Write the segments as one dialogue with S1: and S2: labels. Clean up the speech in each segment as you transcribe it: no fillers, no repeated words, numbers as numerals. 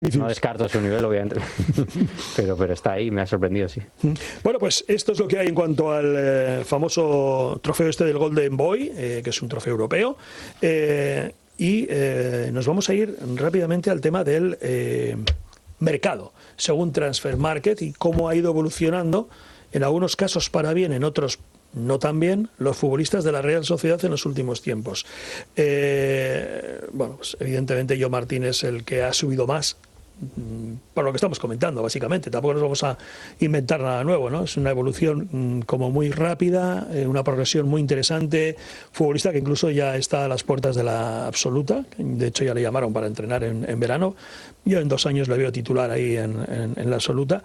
S1: No descarto su nivel, obviamente, pero está ahí, me ha sorprendido, sí.
S2: Bueno, pues esto es lo que hay en cuanto al famoso trofeo este del Golden Boy, que es un trofeo europeo. Y nos vamos a ir rápidamente al tema del mercado, según Transfer Market, y cómo ha ido evolucionando, en algunos casos para bien, en otros no tan bien, los futbolistas de la Real Sociedad en los últimos tiempos. Bueno, pues evidentemente Joe Martín es el que ha subido más, por lo que estamos comentando, básicamente. Tampoco nos vamos a inventar nada nuevo, ¿no? Es una evolución como muy rápida, una progresión muy interesante, futbolista que incluso ya está a las puertas de la absoluta. De hecho ya le llamaron para entrenar en verano. Yo en 2 años le veo titular ahí en la absoluta.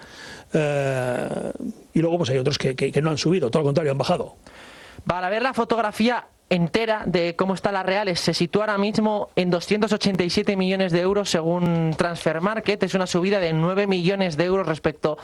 S2: Y luego pues hay otros que no han subido, todo lo contrario, han bajado.
S3: Para ver la fotografía entera de cómo está la Real, se sitúa ahora mismo en 287 millones de euros según Transfer Market. Es una subida de 9 millones de euros respecto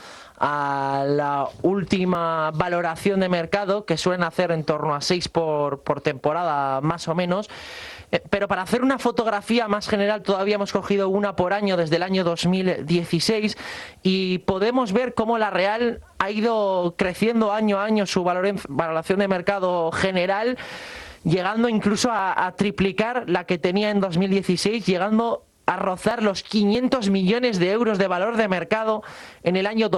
S3: a la última valoración de mercado, que suelen hacer en torno a 6 por temporada más o menos. Pero para hacer una fotografía más general todavía hemos cogido una por año desde el año 2016 y podemos ver cómo la Real ha ido creciendo año a año su valoración de mercado general, llegando incluso a triplicar la que tenía en 2016, llegando a rozar los 500 millones de euros de valor de mercado en el año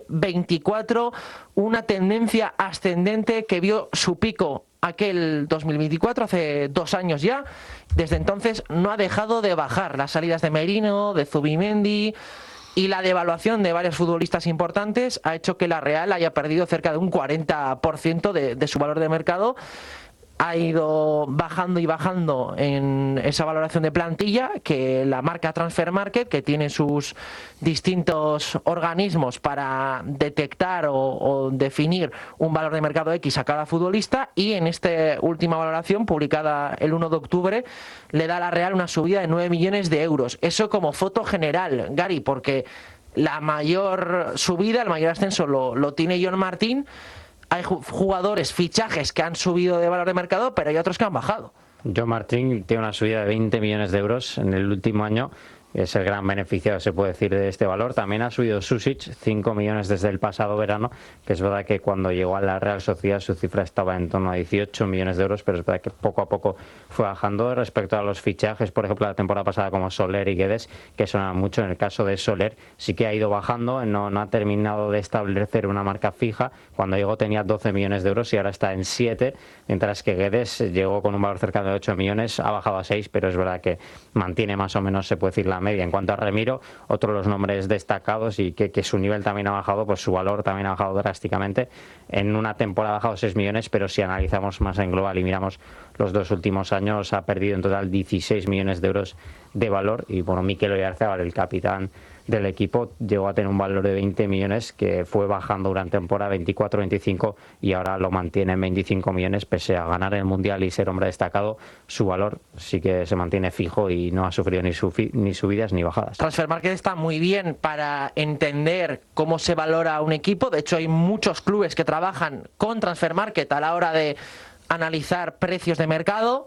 S3: 2024, una tendencia ascendente que vio su pico aquel 2024, hace 2 años ya. Desde entonces no ha dejado de bajar. Las salidas de Merino, de Zubimendi y la devaluación de varios futbolistas importantes ha hecho que la Real haya perdido cerca de un 40% de su valor de mercado. Ha ido bajando y bajando en esa valoración de plantilla que la marca Transfer Market, que tiene sus distintos organismos para detectar o definir un valor de mercado X a cada futbolista, y en esta última valoración publicada el 1 de octubre le da a la Real una subida de 9 millones de euros. Eso como foto general, Gary, porque la mayor subida, el mayor ascenso lo tiene Joe Martín. Hay jugadores, fichajes que han subido de valor de mercado, pero hay otros que han bajado.
S1: Joe Martín tiene una subida de 20 millones de euros en el último año. Es el gran beneficiado, se puede decir, de este valor. También ha subido Susic, 5 millones desde el pasado verano, que es verdad que cuando llegó a la Real Sociedad su cifra estaba en torno a 18 millones de euros, pero es verdad que poco a poco fue bajando. Respecto a los fichajes, por ejemplo, la temporada pasada como Soler y Guedes, que sonan mucho. En el caso de Soler sí que ha ido bajando, no ha terminado de establecer una marca fija. Cuando llegó tenía 12 millones de euros y ahora está en 7, mientras que Guedes llegó con un valor cercano de 8 millones, ha bajado a 6, pero es verdad que mantiene más o menos, se puede decir, la media. En cuanto a Remiro, otro de los nombres destacados y que su nivel también ha bajado, pues su valor también ha bajado drásticamente. En una temporada ha bajado 6 millones, pero si analizamos más en global y miramos los 2 últimos años, ha perdido en total 16 millones de euros de valor. Y bueno, Mikel Oyarzabal, el capitán del equipo, llegó a tener un valor de 20 millones que fue bajando durante temporada 24-25 y ahora lo mantiene en 25 millones pese a ganar el Mundial y ser hombre destacado. Su valor sí que se mantiene fijo y no ha sufrido ni subidas ni bajadas.
S3: Transfer Market está muy bien para entender cómo se valora un equipo. De hecho, hay muchos clubes que trabajan con Transfer Market a la hora de analizar precios de mercado,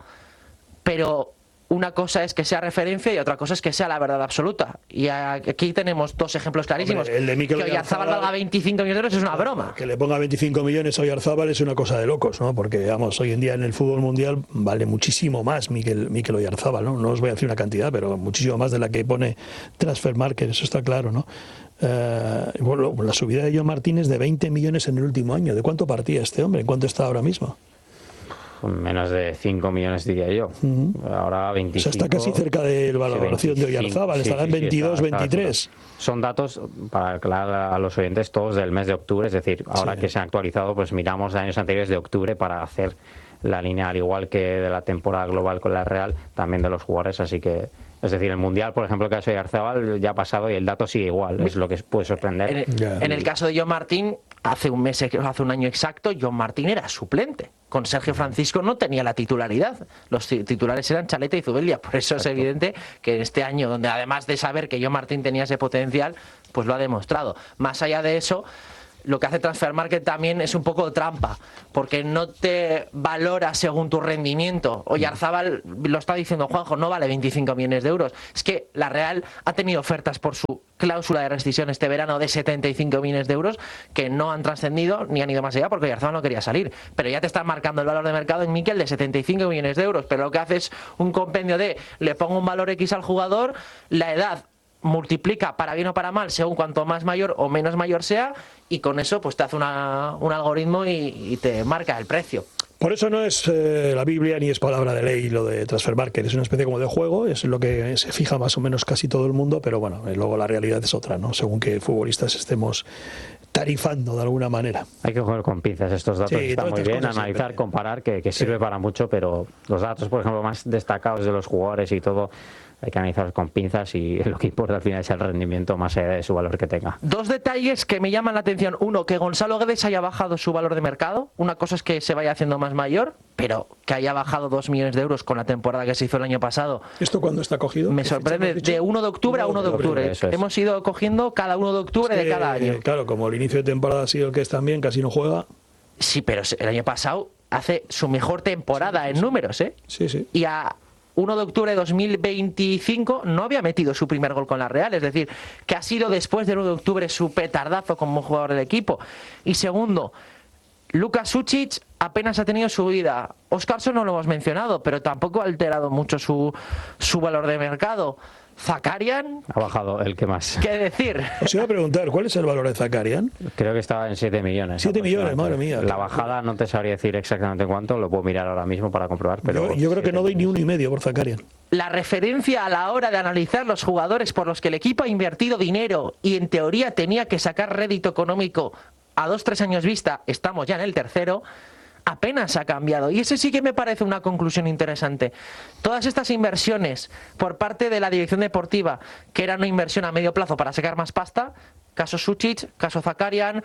S3: pero una cosa es que sea referencia y otra cosa es que sea la verdad absoluta. Y aquí tenemos 2 ejemplos clarísimos.
S2: Hombre, el de Mikel
S3: que Oyarzabal valga 25 millones de euros es una broma.
S2: Que le ponga 25 millones a Oyarzabal es una cosa de locos, ¿no? Porque, vamos, hoy en día en el fútbol mundial vale muchísimo más Mikel Oyarzabal, ¿no? No os voy a decir una cantidad, pero muchísimo más de la que pone Transfer Market, eso está claro, ¿no? Bueno, la subida de Joe Martín es de 20 millones en el último año. ¿De cuánto partía este hombre? ¿En cuánto está ahora mismo?
S1: Menos de 5 millones diría yo. Ahora 25.
S2: O sea, está casi cerca de la valoración de Oyarzabal, estará en 22, 23.
S1: Son datos, para aclarar a los oyentes, todos del mes de octubre, es decir, ahora que se han actualizado, pues miramos años anteriores de octubre para hacer la línea, al igual que de la temporada global con la Real, también de los jugadores, así que... Es decir, el Mundial, por ejemplo, el caso de Oyarzabal ya ha pasado y el dato sigue igual, es lo que puede sorprender.
S3: En el caso de Joe Martín, hace un año exacto, Joe Martín era suplente. Con Sergio Francisco no tenía la titularidad. Los titulares eran Chaleta y Zubeldia. Por eso es evidente que en este año, donde además de saber que Joe Martín tenía ese potencial, pues lo ha demostrado. Más allá de eso, lo que hace Transfermarkt también es un poco trampa, porque no te valora según tu rendimiento. Oyarzábal lo está diciendo Juanjo, no vale 25 millones de euros. Es que la Real ha tenido ofertas por su cláusula de rescisión este verano de 75 millones de euros que no han trascendido ni han ido más allá porque Oyarzábal no quería salir. Pero ya te están marcando el valor de mercado en Mikel de 75 millones de euros. Pero lo que hace es un compendio de le pongo un valor X al jugador, la edad multiplica para bien o para mal según cuanto más mayor o menos mayor sea, y con eso pues te hace un algoritmo y te marca el precio.
S2: Por eso no es la Biblia ni es palabra de ley lo de Transfermarkt, es una especie como de juego, es lo que se fija más o menos casi todo el mundo, pero bueno, luego la realidad es otra, ¿no? Según qué futbolistas estemos tarifando de alguna manera.
S1: Hay que jugar con pinzas estos datos,
S2: sí,
S1: está muy bien, analizar, comparar, que sirve para mucho, pero los datos, por ejemplo, más destacados de los jugadores y todo, hay que analizarlos con pinzas y lo que importa al final es el rendimiento más allá de su valor que tenga.
S3: Dos detalles que me llaman la atención. Uno, que Gonzalo Guedes haya bajado su valor de mercado. Una cosa es que se vaya haciendo más mayor, pero que haya bajado 2 millones de euros con la temporada que se hizo el año pasado.
S2: ¿Esto cuándo está cogido?
S3: Me sorprende, de 1 de octubre a 1 de octubre. Hemos ido cogiendo cada 1 de octubre de cada año.
S2: Claro, como el inicio de temporada ha sido el que es también, casi no juega.
S3: Sí, pero el año pasado hace su mejor temporada en números, ¿eh?
S2: Sí, sí.
S3: Y a 1 de octubre de 2025 no había metido su primer gol con la Real, es decir, que ha sido después del 1 de octubre su petardazo como jugador del equipo. Y segundo, Luka Sučić apenas ha tenido subida. Óscarson no lo hemos mencionado, pero tampoco ha alterado mucho su valor de mercado. Zakarian
S1: ha bajado el que más.
S3: ¿Qué decir?
S2: Os iba a preguntar, ¿cuál es el valor de Zakarian?
S1: Creo que estaba en 7 millones.
S2: 7 millones, madre mía.
S1: La bajada no te sabría decir exactamente cuánto, lo puedo mirar ahora mismo para comprobar, pero
S2: yo creo que no doy ni 1,5 por Zakarian.
S3: La referencia a la hora de analizar los jugadores por los que el equipo ha invertido dinero y en teoría tenía que sacar rédito económico a 2-3 años vista, estamos ya en el tercero, apenas ha cambiado. Y ese sí que me parece una conclusión interesante. Todas estas inversiones por parte de la dirección deportiva, que era una inversión a medio plazo para sacar más pasta, caso Sučić, caso Zakarian,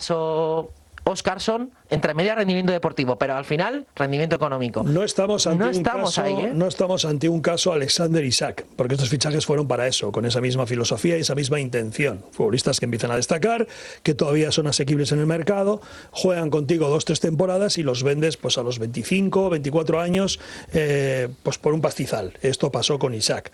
S3: caso Óscarson, entre media rendimiento deportivo, pero al final rendimiento económico.
S2: No estamos ante un caso Alexander Isak, porque estos fichajes fueron para eso, con esa misma filosofía y esa misma intención. Futbolistas que empiezan a destacar, que todavía son asequibles en el mercado, juegan contigo 2-3 temporadas y los vendes pues a los 25, 24 años pues por un pastizal. Esto pasó con Isak.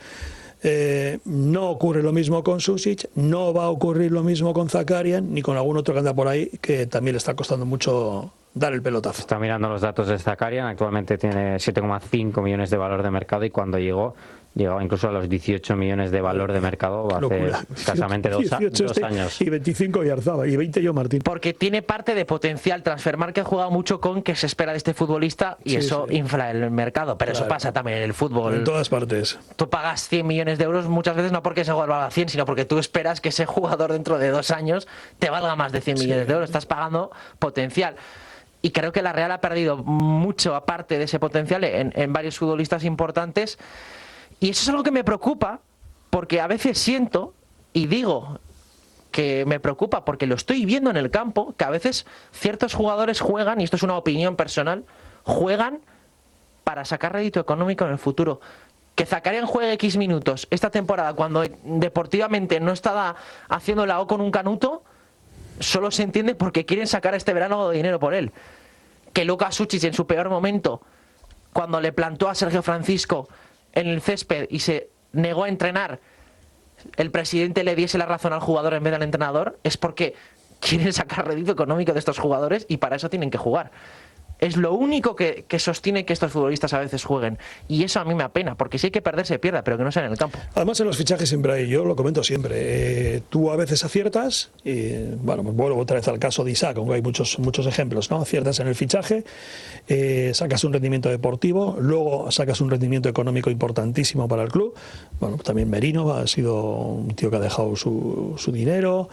S2: No ocurre lo mismo con Sušić, no va a ocurrir lo mismo con Zakarian ni con algún otro que anda por ahí que también le está costando mucho dar el pelotazo.
S1: Está mirando los datos de Zakarian, actualmente tiene 7,5 millones de valor de mercado y cuando llegaba incluso a los 18 millones de valor de mercado hace escasamente 2 años.
S2: Y 25 Oyarzábal y 20 yo, Martín.
S3: Porque tiene parte de potencial. Transfermarkt ha jugado mucho con que se espera de este futbolista y eso infla el mercado. Pero eso pasa también en el fútbol.
S2: En todas partes.
S3: Tú pagas 100 millones de euros muchas veces no porque ese jugador valga 100, sino porque tú esperas que ese jugador dentro de 2 años te valga más de 100 millones de euros. Estás pagando potencial. Y creo que la Real ha perdido mucho aparte de ese potencial en varios futbolistas importantes. Y eso es algo que me preocupa, porque a veces siento, y digo que me preocupa porque lo estoy viendo en el campo, que a veces ciertos jugadores juegan, y esto es una opinión personal, juegan para sacar rédito económico en el futuro. Que Zakarian juegue X minutos esta temporada cuando deportivamente no estaba haciendo la O con un canuto, solo se entiende porque quieren sacar este verano dinero por él. Que Luka Sučić en su peor momento, cuando le plantó a Sergio Francisco en el césped y se negó a entrenar, el presidente le diese la razón al jugador en vez del entrenador, es porque quieren sacar rédito económico de estos jugadores y para eso tienen que jugar. Es lo único que sostiene que estos futbolistas a veces jueguen. Y eso a mí me apena, porque si hay que perder, se pierda, pero que no sea en el campo.
S2: Además, en los fichajes siempre hay, yo lo comento siempre, tú a veces aciertas, y bueno, pues vuelvo otra vez al caso de Isak, aunque hay muchos ejemplos, ¿no? Aciertas en el fichaje, sacas un rendimiento deportivo, luego sacas un rendimiento económico importantísimo para el club. Bueno, también Merino ha sido un tío que ha dejado su dinero,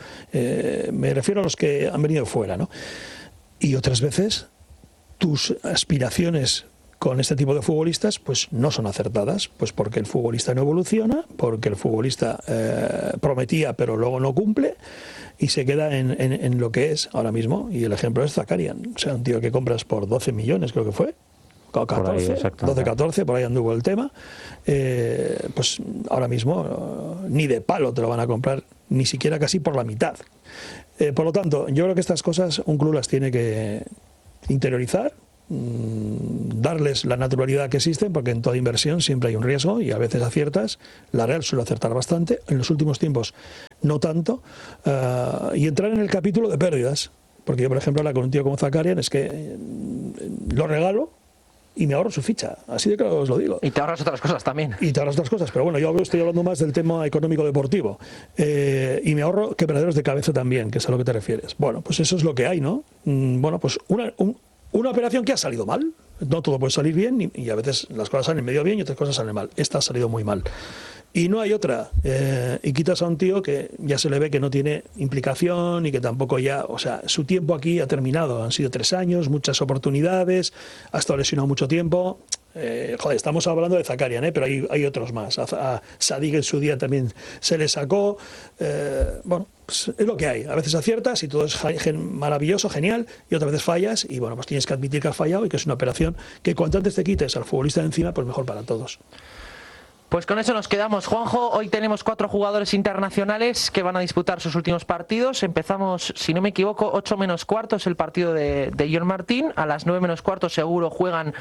S2: me refiero a los que han venido fuera, ¿no? Y otras veces tus aspiraciones con este tipo de futbolistas pues no son acertadas, pues porque el futbolista no evoluciona, porque el futbolista prometía pero luego no cumple y se queda en lo que es ahora mismo, y el ejemplo es Zakarian, o sea, un tío que compras por 12 millones creo que fue, 14, 12-14, por ahí anduvo el tema, pues ahora mismo ni de palo te lo van a comprar ni siquiera casi por la mitad. Por lo tanto, yo creo que estas cosas un club las tiene que interiorizar, darles la naturalidad que existen, porque en toda inversión siempre hay un riesgo y a veces aciertas. La Real suele acertar bastante, en los últimos tiempos no tanto, y entrar en el capítulo de pérdidas, porque yo, por ejemplo, ahora con un tío como Zakarian es que lo regalo y me ahorro su ficha, así de claro os lo digo.
S3: Y te ahorras otras cosas también.
S2: Y te ahorras otras cosas, pero bueno, yo estoy hablando más del tema económico-deportivo. Y me ahorro quebraderos de cabeza también, que es a lo que te refieres. Bueno, pues eso es lo que hay, ¿no? Bueno, pues una operación que ha salido mal. No todo puede salir bien y a veces las cosas salen medio bien y otras cosas salen mal. Esta ha salido muy mal. Y no hay otra. Y quitas a un tío que ya se le ve que no tiene implicación y que tampoco ya... O sea, su tiempo aquí ha terminado. Han sido 3 años, muchas oportunidades, ha estado lesionado mucho tiempo. Joder, estamos hablando de Zakarian, pero hay otros más. A Sadik en su día también se le sacó. Bueno, pues es lo que hay. A veces aciertas y todo es maravilloso, genial, y otras veces fallas y bueno, pues tienes que admitir que has fallado y que es una operación que cuanto antes te quites al futbolista de encima, pues mejor para todos.
S3: Pues con eso nos quedamos, Juanjo. Hoy tenemos 4 jugadores internacionales que van a disputar sus últimos partidos. Empezamos, si no me equivoco, 8 menos cuarto es el partido de Jon Martín. A las 9 menos cuarto seguro juegan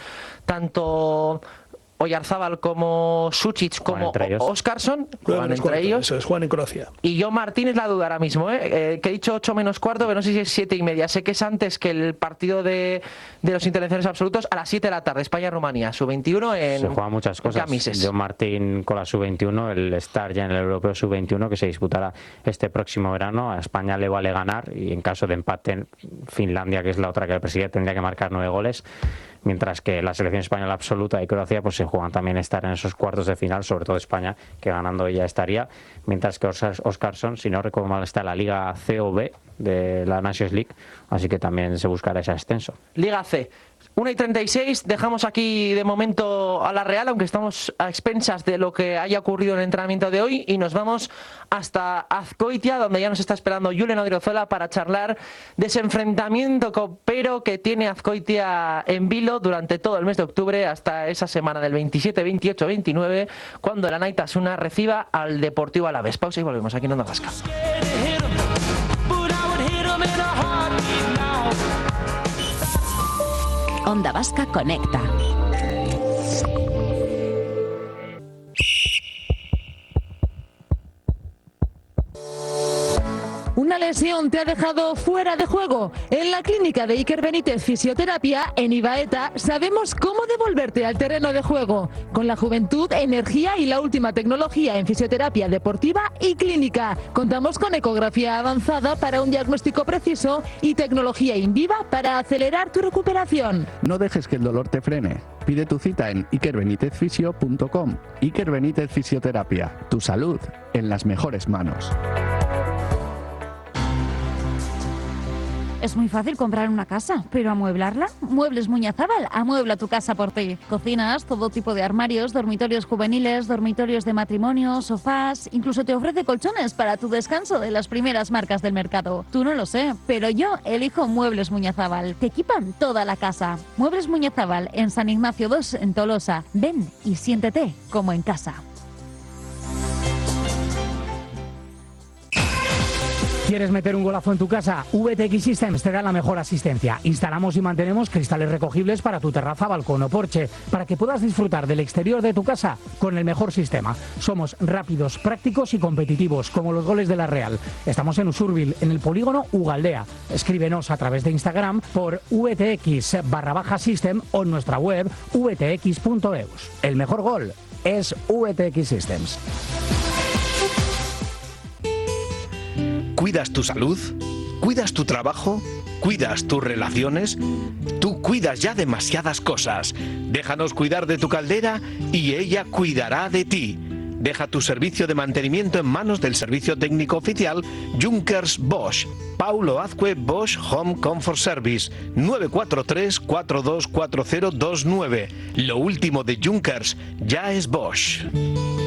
S3: tanto Oyarzábal como Sučić como Óscarson. Juegan entre ellos.
S2: Eso es, juegan en Croacia.
S3: Y Jon Martín es la duda ahora mismo, que he dicho 8 menos cuarto, pero no sé si es 7 y media. Sé que es antes que el partido de los internacionales absolutos a las 7 de la tarde. España-Rumanía, sub-21 en...
S1: Se juegan muchas cosas. Jon Martín con la sub-21, el estar ya en el europeo sub-21 que se disputará este próximo verano. A España le vale ganar y en caso de empate Finlandia, que es la otra que el presidente tendría que marcar 9 goles. Mientras que la selección española absoluta y Croacia pues se juegan también estar en esos cuartos de final, sobre todo España, que ganando ya estaría, mientras que Óscarson, si no recuerdo mal, está en la Liga C o B de la Nations League, así que también se buscará ese ascenso.
S3: Liga C. 1:36, dejamos aquí de momento a la Real, aunque estamos a expensas de lo que haya ocurrido en el entrenamiento de hoy, y nos vamos hasta Azkoitia, donde ya nos está esperando Julen Odriozola para charlar de ese enfrentamiento copero que tiene Azkoitia en vilo durante todo el mes de octubre, hasta esa semana del 27, 28, 29, cuando el Anaitasuna reciba al Deportivo Alavés. Pausa y volvemos aquí en Onda Vasca.
S4: Onda Vasca Conecta. ¿Una lesión te ha dejado fuera de juego? En la clínica de Iker Benítez Fisioterapia, en Ibaeta, sabemos cómo devolverte al terreno de juego. Con la juventud, energía y la última tecnología en fisioterapia deportiva y clínica. Contamos con ecografía avanzada para un diagnóstico preciso y tecnología in viva para acelerar tu recuperación.
S5: No dejes que el dolor te frene. Pide tu cita en ikerbenitezfisio.com. Iker Benítez Fisioterapia. Tu salud en las mejores manos.
S6: Es muy fácil comprar una casa, pero ¿amueblarla? Muebles Muñazábal amuebla tu casa por ti. Cocinas, todo tipo de armarios, dormitorios juveniles, dormitorios de matrimonio, sofás, incluso te ofrece colchones para tu descanso de las primeras marcas del mercado. Tú no lo sé, pero yo elijo Muebles Muñazábal. Te equipan toda la casa. Muebles Muñazábal en San Ignacio 2 en Tolosa. Ven y siéntete como en casa.
S7: ¿Quieres meter un golazo en tu casa? VTX Systems te da la mejor asistencia. Instalamos y mantenemos cristales recogibles para tu terraza, balcón o porche, para que puedas disfrutar del exterior de tu casa con el mejor sistema. Somos rápidos, prácticos y competitivos, como los goles de la Real. Estamos en Usurbil, en el polígono Ugaldea. Escríbenos a través de Instagram por VTX_System o en nuestra web vtx.eus. El mejor gol es VTX Systems.
S8: ¿Cuidas tu salud? ¿Cuidas tu trabajo? ¿Cuidas tus relaciones? Tú cuidas ya demasiadas cosas. Déjanos cuidar de tu caldera y ella cuidará de ti. Deja tu servicio de mantenimiento en manos del servicio técnico oficial Junkers Bosch. Paulo Azcue Bosch Home Comfort Service 943-424029. Lo último de Junkers ya es Bosch.